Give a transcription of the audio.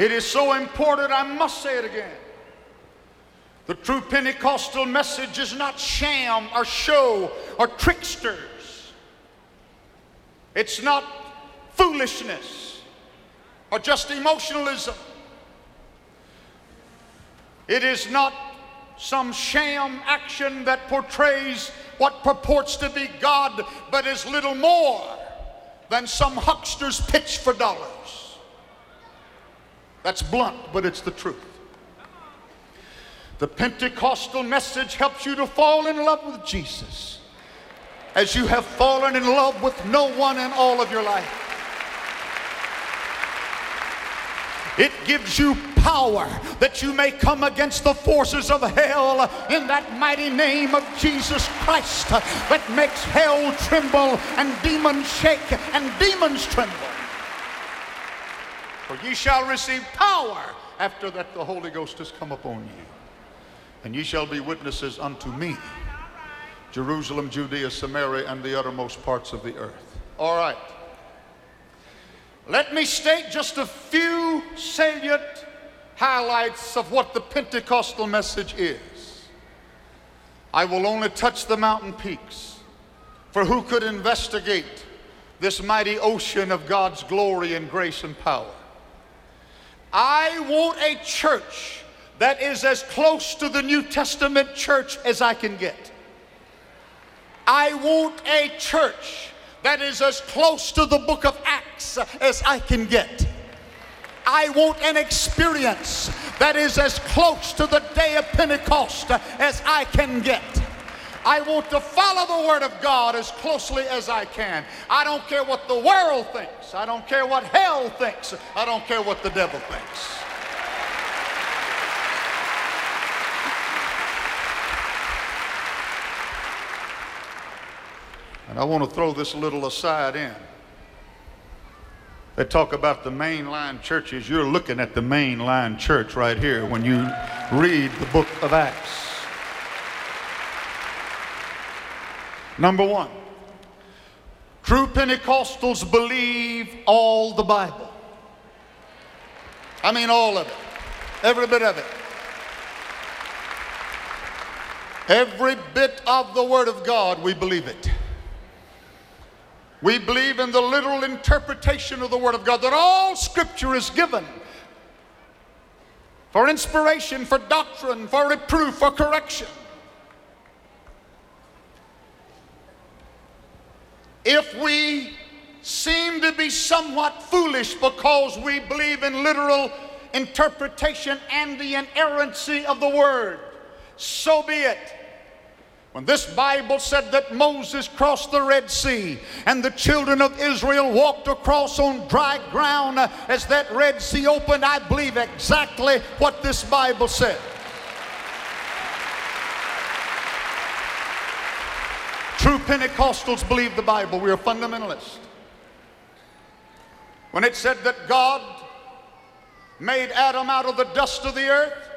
It is so important, I must say it again. The true Pentecostal message is not sham or show or tricksters. It's not foolishness or just emotionalism. It is not some sham action that portrays what purports to be God, but is little more than some huckster's pitch for dollars. That's blunt, but it's the truth. The Pentecostal message helps you to fall in love with Jesus as you have fallen in love with no one in all of your life. It gives you power that you may come against the forces of hell in that mighty name of Jesus Christ that makes hell tremble and demons shake and demons tremble. For ye shall receive power after that the Holy Ghost has come upon you. And ye shall be witnesses unto me, Jerusalem, Judea, Samaria, and the uttermost parts of the earth. All right. Let me state just a few salient highlights of what the Pentecostal message is. I will only touch the mountain peaks, for who could investigate this mighty ocean of God's glory and grace and power? I want a church that is as close to the New Testament church as I can get. I want a church that is as close to the book of Acts as I can get. I want an experience that is as close to the day of Pentecost as I can get. I want to follow the Word of God as closely as I can. I don't care what the world thinks. I don't care what hell thinks. I don't care what the devil thinks. And I want to throw this little aside in. They talk about the mainline churches. You're looking at the mainline church right here when you read the book of Acts. Number one, true Pentecostals believe all the Bible. I mean all of it. Every bit of it. Every bit of the Word of God, we believe it. We believe in the literal interpretation of the Word of God, that all Scripture is given for inspiration, for doctrine, for reproof, for correction. If we seem to be somewhat foolish because we believe in literal interpretation and the inerrancy of the Word, so be it. When this Bible said that Moses crossed the Red Sea and the children of Israel walked across on dry ground as that Red Sea opened, I believe exactly what this Bible said. True Pentecostals believe the Bible. We are fundamentalists. When it said that God made Adam out of the dust of the earth